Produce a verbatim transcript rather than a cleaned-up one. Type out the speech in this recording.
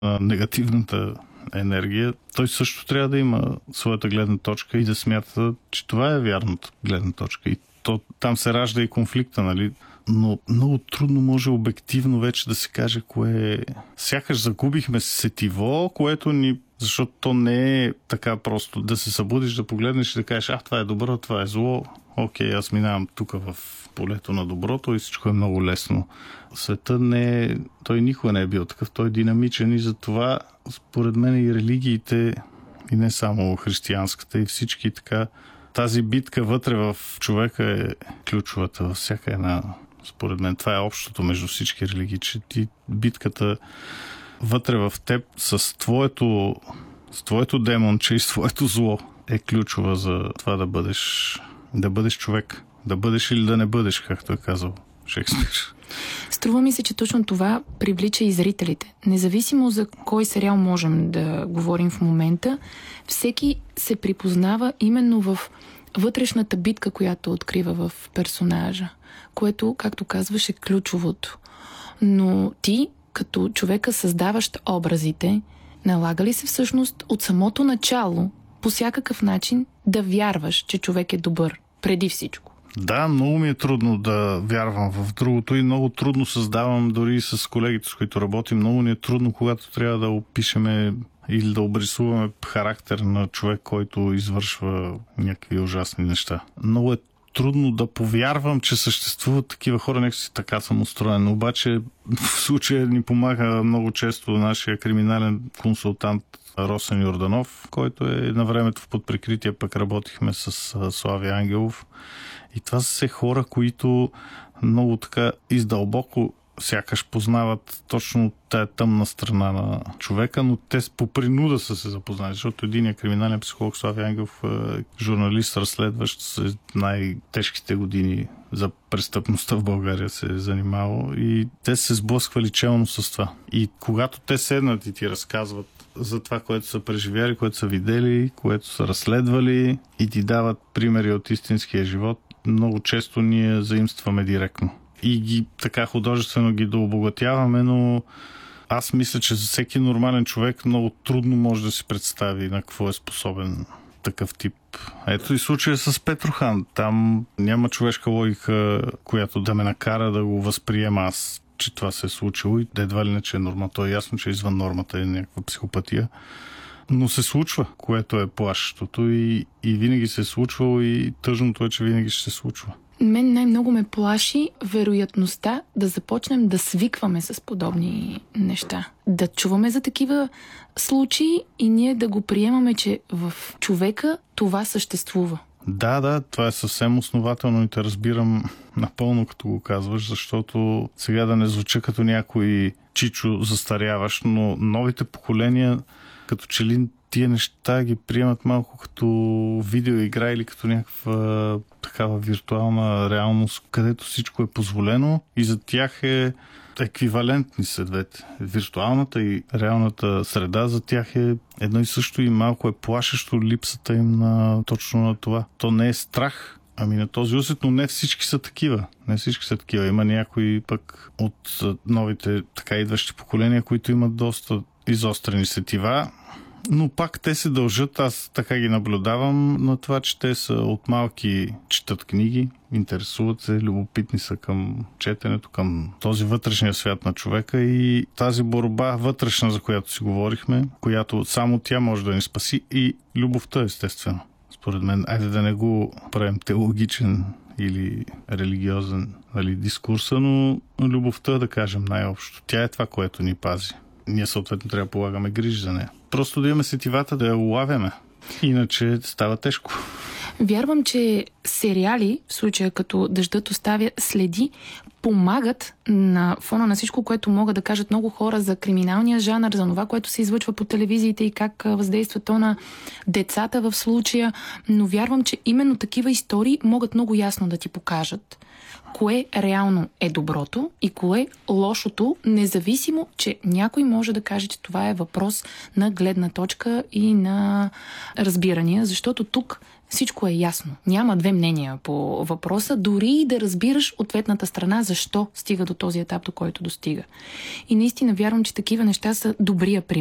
на негативната енергия, той също трябва да има своята гледна точка и да смята, че това е вярната гледна точка. И то, там се ражда и конфликта, нали? Но много трудно може обективно вече да се каже кое е. Сякаш загубихме сетиво, което ни... Защото то не е така просто да се събудиш, да погледнеш и да кажеш, а, това е добро, това е зло. Окей, аз минавам тук в полето на доброто и всичко е много лесно. Света не е... Той никога не е бил такъв. Той е динамичен и затова, според мен, и религиите, и не само християнската, и всички така... Тази битка вътре в човека е ключовата във всяка една... Според мен това е общото между всички религии, че ти битката вътре в теб с твоето, с твоето демонче и с твоето зло е ключова за това да бъдеш, да бъдеш човек. Да бъдеш или да не бъдеш, както е казал Шекспир. Струва ми се, че точно това привлича и зрителите. Независимо за кой сериал можем да говорим в момента, всеки се припознава именно в вътрешната битка, която открива в персонажа, което, както казваш, е ключовото. Но ти, като човека, създаващ образите, налага ли се всъщност от самото начало, по всякакъв начин, да вярваш, че човек е добър, преди всичко? Да, много ми е трудно да вярвам в другото и много трудно създавам, дори с колегите, с които работим, много ни е трудно, когато трябва да опишеме или да обрисуваме характер на човек, който извършва някакви ужасни неща. Много е трудно да повярвам, че съществуват такива хора, нека си така съм устроен. Обаче в случая ни помага много често нашия криминален консултант Росен Йорданов, който е на времето в подприкритие, пък работихме с Слави Ангелов. И това са се хора, които много така издълбоко сякаш познават точно тая тъмна страна на човека, но те по принуда са се запознали, защото единият криминален психолог Слави Ангелов е журналист, разследващ с най-тежките години за престъпността в България се е занимавал и те се сблъсквали челно с това. И когато те седнат и ти разказват за това, което са преживяли, което са видели, което са разследвали и ти дават примери от истинския живот, много често ние заимстваме директно. И ги така художествено ги дообогатяваме, но аз мисля, че за всеки нормален човек много трудно може да си представи на какво е способен такъв тип. Ето и случая с Петрохан. Там няма човешка логика, която да ме накара да го възприема аз, че това се е случило и едва ли не, че е норма. То е ясно, че извън нормата е някаква психопатия. Но се случва, което е плашещото и, и винаги се е случвало и тъжното е, че винаги ще се случва. Мен най-много ме плаши вероятността да започнем да свикваме с подобни неща. Да чуваме за такива случаи и ние да го приемаме, че в човека това съществува. Да, да, това е съвсем основателно и те разбирам напълно, като го казваш, защото сега да не звуча като някой чичо застаряваш, но новите поколения като че ли тия неща ги приемат малко като видеоигра или като някаква такава виртуална реалност, където всичко е позволено и за тях е еквивалентни са двете. Виртуалната и реалната среда за тях е едно и също и малко е плашещо липсата им на точно на това. То не е страх, ами на този усет, но не всички са такива. Не всички са такива. Има някои пък от новите така идващи поколения, които имат доста изострени сетива, но пак те се дължат, аз така ги наблюдавам, на това, че те са от малки, четат книги, интересуват се, любопитни са към четенето, към този вътрешния свят на човека и тази борба вътрешна, за която си говорихме, която само тя може да ни спаси и любовта, естествено. Според мен, айде да не го правим теологичен или религиозен, нали, дискурса, но любовта, да кажем най-общо. Тя е това, което ни пази. Ние съответно трябва да полагаме грижи за нея. Просто да имаме сетивата да я улавяме. Иначе става тежко. Вярвам, че сериали, в случая като Дъждът оставя следи, помагат на фона на всичко, което могат да кажат много хора за криминалния жанр, за това, което се излъчва по телевизиите и как въздейства то на децата в случая. Но вярвам, че именно такива истории могат много ясно да ти покажат кое реално е доброто и кое лошото, независимо, че някой може да каже, че това е въпрос на гледна точка и на разбирания, защото тук всичко е ясно. Няма две мнения по въпроса, дори и да разбираш ответната страна защо стига до този етап, до който достига. И наистина вярвам, че такива неща са добрия пример.